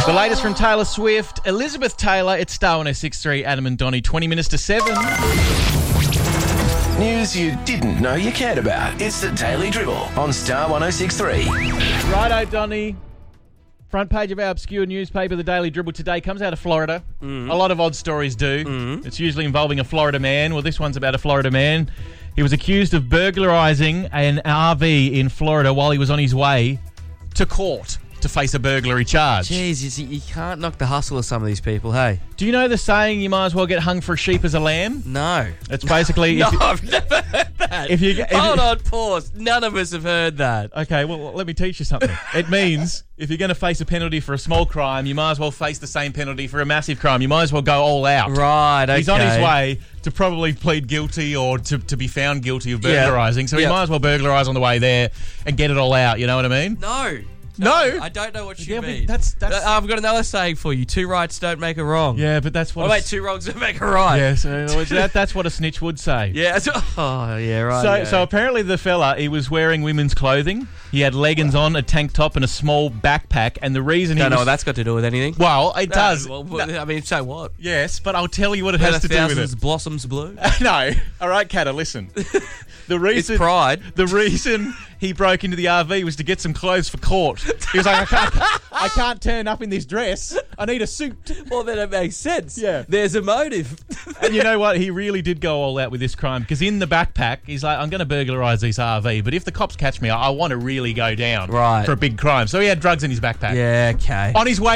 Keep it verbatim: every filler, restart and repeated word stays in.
The latest from Taylor Swift, Elizabeth Taylor. It's Star one oh six point three, Adam and Donnie, twenty minutes to seven. News you didn't know you cared about. It's the Daily Dribble on Star one oh six point three. Righto, Donnie. Front page of our obscure newspaper, the Daily Dribble today, comes out of Florida. Mm. A lot of odd stories do. Mm. It's usually involving a Florida man. Well, this one's about a Florida man. He was accused of burglarising an R V in Florida while he was on his way to court to face a burglary charge. Jeez, you, see, you can't knock the hustle of some of these people, hey? Do you know the saying, you might as well get hung for a sheep as a lamb? No. It's basically... no, if you, I've never heard that. If you, if Hold you, on, pause. None of us have heard that. Okay, well, let me teach you something. It means if you're going to face a penalty for a small crime, you might as well face the same penalty for a massive crime. You might as well go all out. Right, okay. He's on his way to probably plead guilty or to, to be found guilty of burglarising, yeah. so he yeah. might as well burglarise on the way there and get it all out, you know what I mean? No. No, no, I don't know what you yeah, mean. That's, that's... Uh, I've got another saying for you. Two rights don't make a wrong. Yeah, but that's what... Oh, wait, two wrongs don't make a right. Yeah, so that, that's what a snitch would say. Yeah. Oh, yeah, right. So, yeah. so apparently the fella, he was wearing women's clothing. He had leggings on, a tank top, and a small backpack. And the reason he don't was... know what that's got to do with anything. Well, it no, does. Well, no. I mean, so what? Yes, but I'll tell you what it Where has to do with it. Blossoms blue. No. All right, Katta, listen. The reason, it's pride. The reason he broke into the R V was to get some clothes for court. He was like, I can't, I can't turn up in this dress. I need a suit. Well, then it makes sense. Yeah. There's a motive. And you know what? He really did go all out with this crime because in the backpack, he's like, I'm going to burglarise this R V, but if the cops catch me, I, I want to really go down right. for a big crime. So he had drugs in his backpack. Yeah, okay. On his way